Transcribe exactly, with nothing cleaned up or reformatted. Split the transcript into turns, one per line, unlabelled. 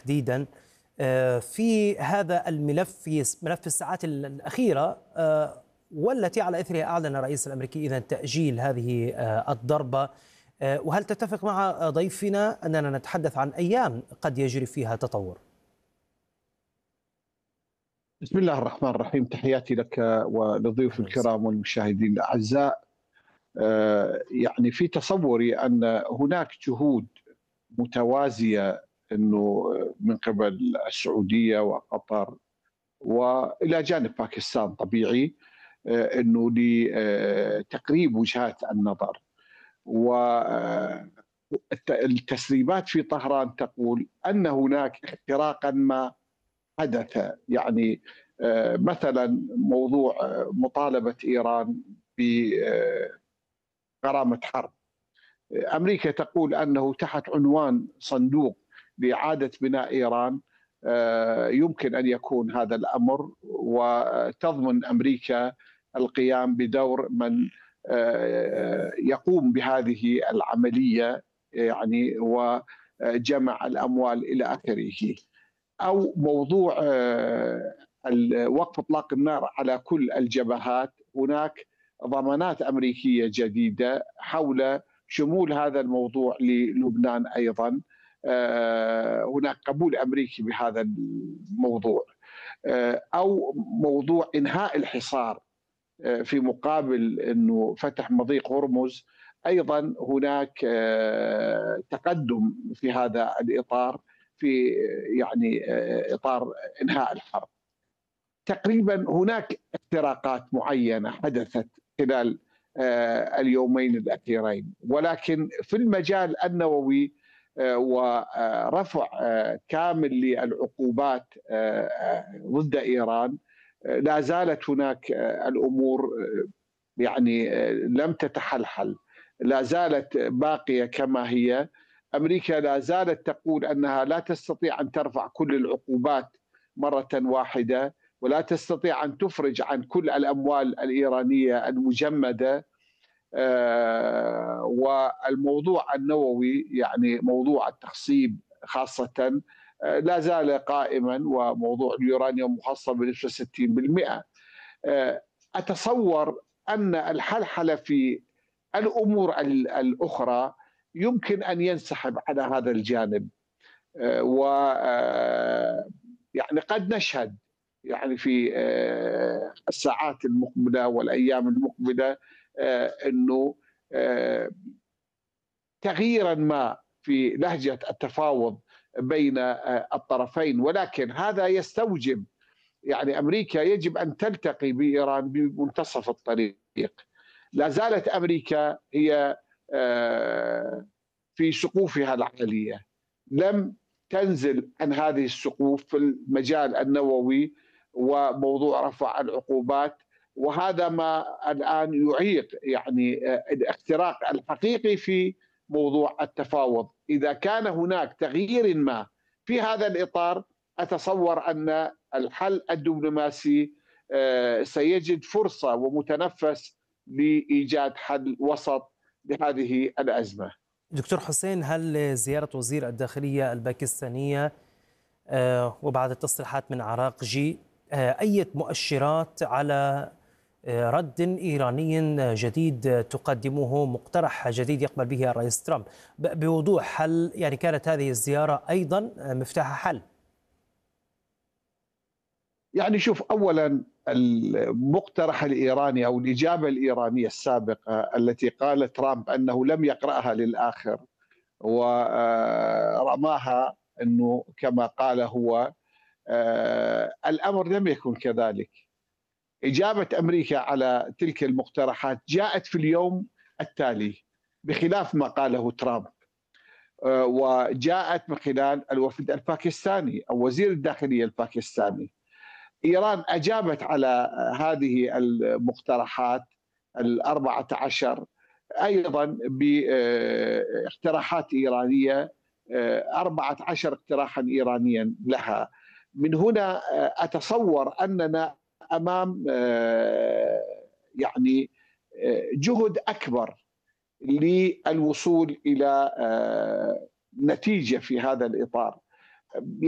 تحديدا آه، في هذا الملف، في ملف الساعات الأخيرة، آه، والتي على إثرها أعلن الرئيس الأمريكي إذن تأجيل هذه آه، الضربة. آه، وهل تتفق مع ضيفنا أننا نتحدث عن أيام قد يجري فيها تطور؟
بسم الله الرحمن الرحيم. تحياتي لك وللضيوف
أهلا وسهلا.
الكرام والمشاهدين الأعزاء. آه، يعني في تصوري أن هناك جهود متوازية أنه من قبل السعودية وقطر وإلى جانب باكستان طبيعي، آه، أنه لتقريب وجهات النظر. والتسريبات في طهران تقول أن هناك اختراقا ما حدث، يعني آه، مثلا موضوع آه، مطالبة إيران بغرامة حرب. أمريكا تقول أنه تحت عنوان صندوق لإعادة بناء إيران آه، يمكن أن يكون هذا الأمر، وتضمن أمريكا القيام بدور من آه، يقوم بهذه العملية، يعني وجمع الأموال إلى آخره. أو موضوع آه، وقف إطلاق النار على كل الجبهات. هناك ضمانات أمريكية جديدة حول شمول هذا الموضوع للبنان أيضا. آه، هناك قبول أمريكي بهذا الموضوع. آه، أو موضوع إنهاء الحصار آه، في مقابل أنه فتح مضيق هرمز. أيضا هناك آه، تقدم في هذا الإطار، في يعني إطار إنهاء الحرب. تقريبا هناك اختراقات معينة حدثت خلال اليومين الأخيرين، ولكن في المجال النووي ورفع كامل للعقوبات ضد إيران لا زالت هناك الأمور يعني لم تتحلحل، لا زالت باقية كما هي. أمريكا لا زالت تقول أنها لا تستطيع أن ترفع كل العقوبات مرة واحدة، ولا تستطيع أن تفرج عن كل الأموال الإيرانية المجمدة. آه والموضوع النووي، يعني موضوع التخصيب خاصة، آه لا زال قائما، وموضوع اليورانيوم مخصب بنسبة ستين بالمئة. آه أتصور أن الحلحلة في الأمور الأخرى يمكن أن ينسحب على هذا الجانب. و يعني قد نشهد يعني في الساعات المقبلة والأيام المقبلة أنه تغييرا ما في لهجة التفاوض بين الطرفين، ولكن هذا يستوجب يعني أمريكا يجب أن تلتقي بإيران بمنتصف الطريق. لا زالت أمريكا هي في سقوفها العالية، لم تنزل عن هذه السقوف في المجال النووي وموضوع رفع العقوبات. وهذا ما الآن يعيق يعني الاختراق الحقيقي في موضوع التفاوض. إذا كان هناك تغيير ما في هذا الإطار، أتصور أن الحل الدبلوماسي سيجد فرصة ومتنفس لإيجاد حل وسط لهذه الأزمة.
دكتور حسين، هل زيارة وزير الداخلية الباكستانية وبعد التصريحات من عراقجي أي مؤشرات على رد إيراني جديد تقدمه، مقترح جديد يقبل به الرئيس ترامب بوضوح؟ هل يعني كانت هذه الزيارة أيضا مفتاح حل؟
يعني شوف، أولا المقترح الإيراني أو الإجابة الإيرانية السابقة التي قال ترامب أنه لم يقرأها للآخر ورماها أنه كما قال هو، الأمر لم يكن كذلك. إجابة أمريكا على تلك المقترحات جاءت في اليوم التالي بخلاف ما قاله ترامب، وجاءت من خلال الوفد الباكستاني أو وزير الداخلية الباكستاني. إيران أجابت على هذه المقترحات الأربعة عشر أيضا باقتراحات إيرانية، أربعة عشر اقتراحا إيرانيا لها. من هنا أتصور أننا أمام يعني جهد أكبر للوصول إلى نتيجة في هذا الإطار.